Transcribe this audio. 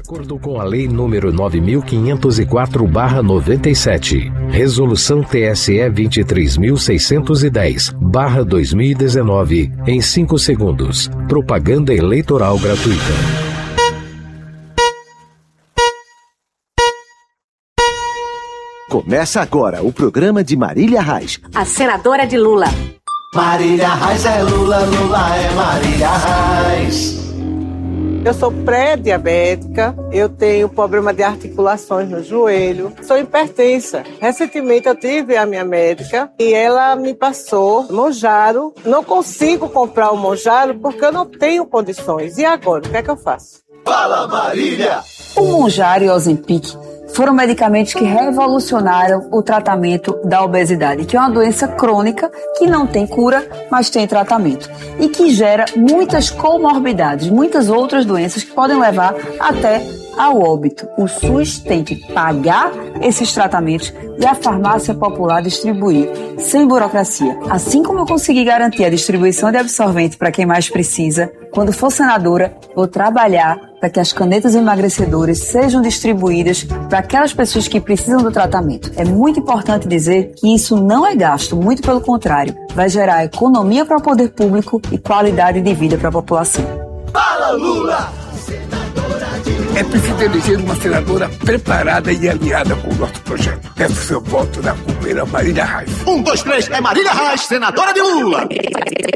acordo com a Lei nº 9.504/97, Resolução TSE 23.610/2019, em 5 segundos. Propaganda eleitoral gratuita. Começa agora o programa de Marília Reis, a senadora de Lula. Marília Reis é Lula, Lula é Marília Reis. Eu sou pré-diabética, eu tenho problema de articulações no joelho, sou hipertensa. Recentemente eu tive a minha médica e ela me passou Mounjaro. Não consigo comprar o Mounjaro porque eu não tenho condições. E agora, o que é que eu faço? Fala, Marília! O Mounjaro e o Ozempic foram medicamentos que revolucionaram o tratamento da obesidade, que é uma doença crônica que não tem cura, mas tem tratamento. E que gera muitas comorbidades, muitas outras doenças que podem levar até ao óbito. O SUS tem que pagar esses tratamentos e a farmácia popular distribuir, sem burocracia. Assim como eu consegui garantir a distribuição de absorvente para quem mais precisa, quando for senadora, vou trabalhar para que as canetas emagrecedoras sejam distribuídas para aquelas pessoas que precisam do tratamento. É muito importante dizer que isso não é gasto, muito pelo contrário, vai gerar economia para o poder público e qualidade de vida para a população. Fala, Lula! É preciso eleger uma senadora preparada e alinhada com o nosso projeto. Peço seu voto na companheira Marília Reis. 1, 2, 3, é Marília Reis, senadora de Lula!